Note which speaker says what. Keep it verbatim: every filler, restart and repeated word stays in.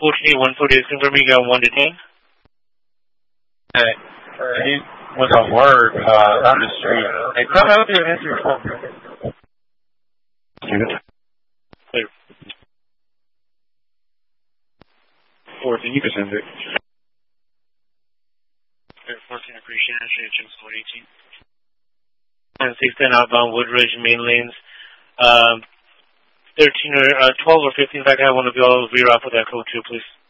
Speaker 1: fourteen one forty is confirming you got one detained.
Speaker 2: Hey, he was at work uh, on the street. Hey, come out here and answer your phone.
Speaker 1: Clear.
Speaker 2: fourteen, you can send it.
Speaker 1: Clear fourteen, appreciate it. Change code eighteen. And six ten outbound Woodridge main lanes. Um, thirteen or uh, twelve or fifteen. In fact, I want to be all reroute for that code too, please.